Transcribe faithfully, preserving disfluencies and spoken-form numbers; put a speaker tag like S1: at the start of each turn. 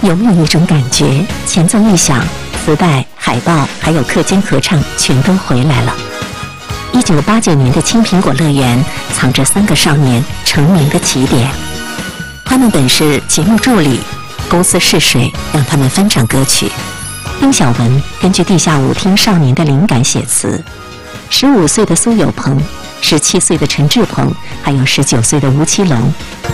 S1: 有另一种感觉，前奏一响，磁带、海报还有课间合唱全都回来了。一九八九年的青苹果乐园藏着三个少年成名的起点，他们本是节目助理，公司是谁让他们翻唱歌曲？丁晓文根据地下舞厅少年的灵感写词，十五岁的苏有朋，十七岁的陈志朋，还有十九岁的吴奇隆，